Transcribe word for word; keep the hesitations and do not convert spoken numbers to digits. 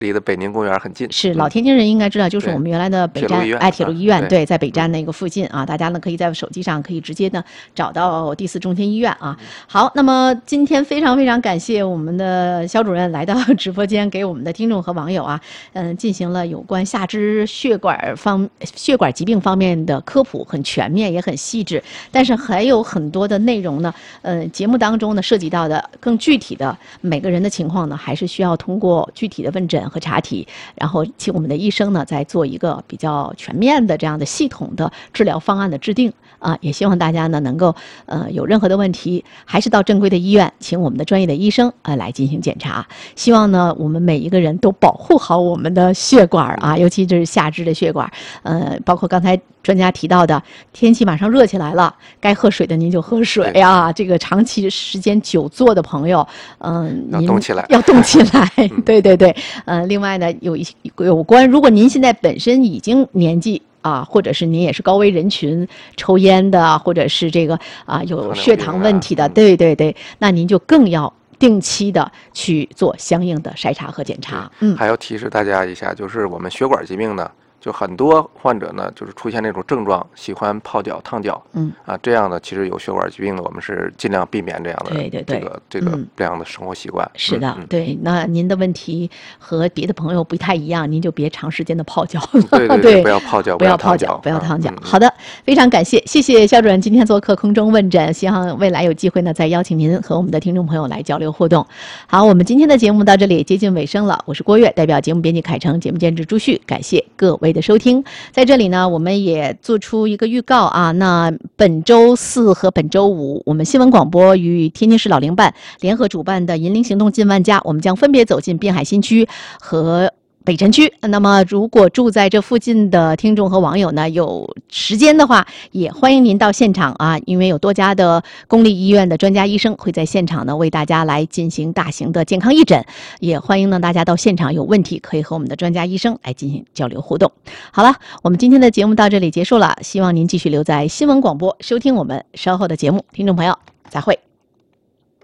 离的北宁公园很近。 是老天津人应该知道，就是我们原来的北站哎铁路医院，对，在北站那个附近啊，大家呢可以在手机上可以直接呢找到第四中心医院啊。好，那么今天非常非常感谢我们的肖主任来到直播间，给我们的听众和网友啊，嗯，进行了有关下肢血管方血管疾病方面的科普，很全面也很细致，但是还有很多的内容呢，呃，节目当中呢涉及到的更具体的每个人的情况呢，还是需要通过具体的问诊和查体，然后请我们的医生呢再做一个比较全面的这样的系统的治疗方案的制定啊，也希望大家呢能够呃有任何的问题，还是到正规的医院，请我们的专业的医生呃来进行检查。希望呢我们每一个人都保护好我们的血管啊，尤其是下肢的血管，呃，包括刚才专家提到的，天气马上热起来了，该喝水的您就喝水啊。这个长期时间久坐的朋友，嗯、呃， 要动起来， 要动起来。对对对，呃，另外呢，有一有关，如果您现在本身已经年纪啊，或者是您也是高危人群，抽烟的，或者是这个啊有血糖问题的，对对对，那您就更要定期的去做相应的筛查和检查。嗯， 还要提示大家一下，就是我们血管疾病呢，就很多患者呢，就是出现那种症状，喜欢泡脚、烫脚， 嗯啊，这样呢，其实有血管疾病的，我们是尽量避免这样的， 对对对， 这个这个这样的生活习惯。 是的，对。那您的问题和别的朋友不太一样，您就别长时间的泡脚， 对对对，不要泡脚， 不要泡脚， 不要烫脚。好的，非常感谢，谢谢肖主任今天做客空中问诊，希望未来有机会呢再邀请您和我们的听众朋友来交流互动。好，我们今天的节目到这里接近尾声了，我是郭月，代表节目编辑凯成，节目监制朱旭，感谢各位的收听。在这里呢，我们也做出一个预告啊。那本周四和本周五，我们新闻广播与天津市老龄办联合主办的银铃行动进万家，我们将分别走进滨海新区和北辰区。那么如果住在这附近的听众和网友呢，有时间的话，也欢迎您到现场啊，因为有多家的公立医院的专家医生会在现场呢为大家来进行大型的健康义诊，也欢迎呢大家到现场有问题可以和我们的专家医生来进行交流互动。好了，我们今天的节目到这里结束了，希望您继续留在新闻广播收听我们稍后的节目，听众朋友再会。